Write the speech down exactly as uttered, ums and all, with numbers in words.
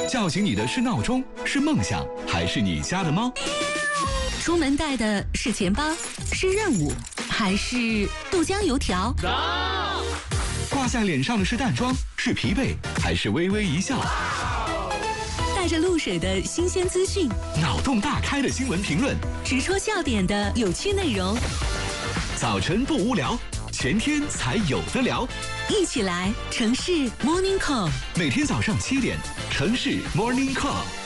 叫醒你的是闹钟，是梦想，还是你家的猫？ 出门带的是钱包，是任务，还是豆浆油条？ 挂在脸上的是淡妆，是疲惫，还是微微一笑？ 带着露水的新鲜资讯， 脑洞大开的新闻评论， 直戳笑点的有趣内容。 早晨不无聊，全天才有的聊。 一起来城市 Morning Call， 每天早上七点，城市 Morning Call。